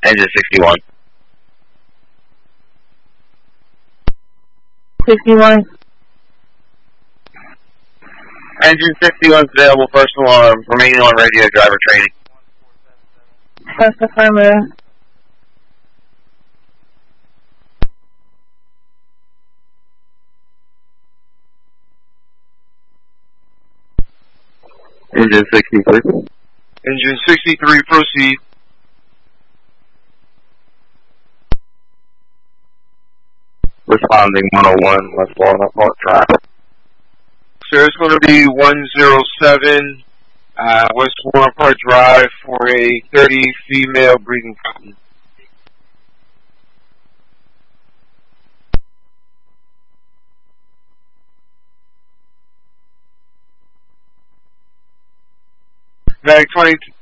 Engine 61. 61. Engine 61 is available, first alarm, remaining on radio, driver training. First affirmative. Engine 63. Engine 63, proceed. Responding 101, West Walnut Park Drive. So it's going to be 107 West Walnut Park Drive for a 30 female breeding cotton. Mag 22.